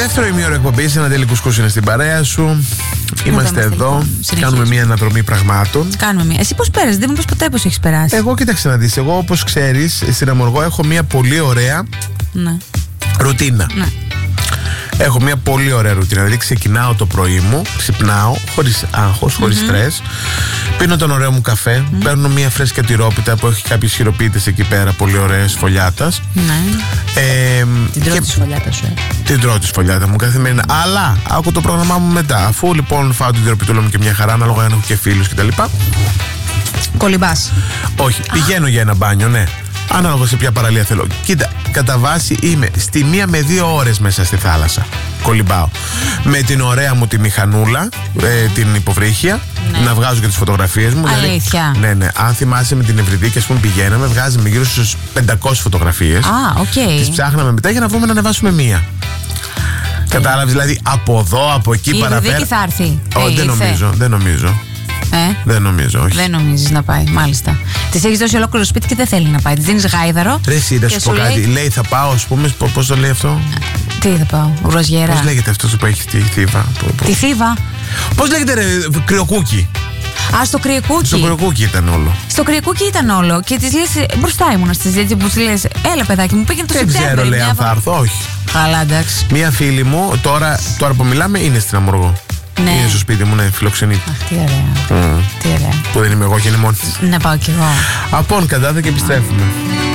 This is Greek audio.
Δεύτερο ημίωρο εκπομπής, ένα τέλει κουσκούς είναι στην παρέα σου. Είμαστε εδώ. Κάνουμε μια αναδρομή πραγμάτων. Εσύ πώς πέρασες, δεν μου είπες ποτέ πώς έχεις περάσει. Εγώ κοίταξε να δεις. Εγώ, όπως ξέρεις, στην Αμοργό έχω μια πολύ ωραία ρουτίνα. Ναι. Έχω μια πολύ ωραία ρουτίνα. Δηλαδή ξεκινάω το πρωί μου, ξυπνάω χωρίς άγχος, χωρίς στρες. Πίνω τον ωραίο μου καφέ. Παίρνω μια φρέσκια τυρόπιτα που έχει κάποιες χειροποίητες εκεί πέρα, πολύ ωραίες φωλιάτας. Ναι. Την τρώω τη φωλιάτα σου. Την τρώω τη φωλιάτα μου καθημερινά. Αλλά άκου το πρόγραμμά μου μετά. Αφού λοιπόν φάω την τυροπιτούλα μου και μια χαρά, ανάλογα αν έχω και φίλους κτλ. Κολυμπάς. Όχι, πηγαίνω για ένα μπάνιο, ναι. Ανάλογα σε ποια παραλία θέλω. Κοίτα, κατά βάση είμαι στη 1 με 2 ώρες μέσα στη θάλασσα. Κολυμπάω. Με την ωραία μου τη μηχανούλα, την υποβρύχια, να βγάζω και τις φωτογραφίες μου. Αλήθεια. Δηλαδή, ναι. Αν θυμάσαι με την Ευρυδίκη, ας πούμε, πηγαίναμε, βγάζαμε γύρω στους 500 φωτογραφίες. Τις ψάχναμε μετά για να βρούμε να ανεβάσουμε μία. Κατάλαβες, δηλαδή από εδώ, από εκεί, παραπέρα. Η Ευρυδίκη θα έρθει. Δεν νομίζω. Δεν νομίζω, όχι. Δεν νομίζεις να πάει, μάλιστα. Της έχεις δώσει ολόκληρο σπίτι και δεν θέλει να πάει. Της δίνεις γάιδαρο. Ρε εσύ, να σου πω κάτι. Λέει θα πάω, ας πούμε, πώς το λέει αυτό. Τι θα πάω, ουροζιέρα. Πώς λέγεται αυτό που έχει τη θύβα. Τη θύβα. Πώς λέγεται, ρε, κρυοκούκι. Στο κρυοκούκι. Στο κρυοκούκι ήταν όλο. Στο κρυοκούκι ήταν όλο. Και της λες, μπροστά ήμουνα στη συζήτηση που της λες, έλα παιδάκι μου, πήγαινε το Σεπτέμβριο. Δεν ξέρω, λέει, αν θα έρθω, όχι. Καλά, εντάξει. Μία φίλη μου, τώρα που μιλάμε, είναι στην Αμοργό. Ναι. Είναι στο σπίτι μου, ναι, φιλοξενείται. Αχ, τι ωραία. Τι ωραία. Που δεν είμαι εγώ και είναι μόνη της. Να πάω κι εγώ. Απόν, κατάτε και επιστρέφουμε.